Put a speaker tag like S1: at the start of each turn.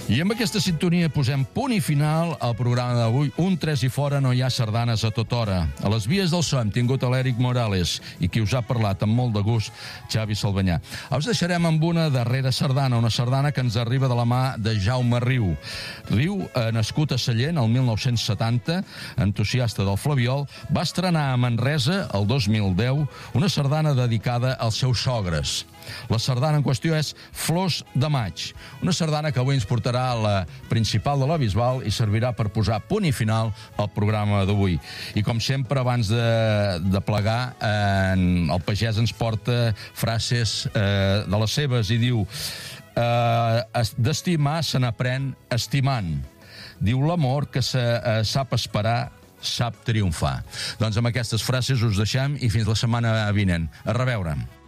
S1: I amb aquesta sintonia posem punt i final al programa d'avui. Un 3 i fora, no hi ha sardanes a tota hora. A les vies del so hem tingut a l'Eric Morales i qui us ha parlat amb molt de gust, Xavi Salvanyà. Us deixarem amb una darrera sardana, una sardana que ens arriba de la mà de Jaume Riu. Riu, nascut a Sallent el 1970, entusiasta del flabiol, va estrenar a Manresa el 2010 una sardana dedicada als seus sogres. La sardana en qüestió és Flors de Maig, una sardana que avui ens portarà a la principal de la Bisbal i servirà per posar punt i final al programa d'avui. I com sempre, abans de plegar, el pagès ens porta frases de les seves i diu: d'estimar se n'aprèn estimant. Diu: l'amor que se sap esperar sap triomfar. Doncs amb aquestes frases us deixem i fins la setmana vinent. A reveure.